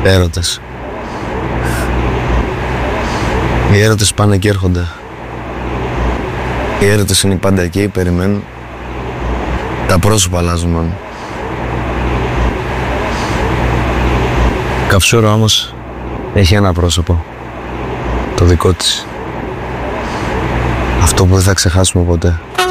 Έρωτες. Οι έρωτες πάνε και έρχονται. Οι έρωτες είναι πάντα εκεί, περιμένουν. Τα πρόσωπα αλλάζουν μόνο. Καυσούρα όμως έχει ένα πρόσωπο. Το δικό της. Αυτό που δεν θα ξεχάσουμε ποτέ.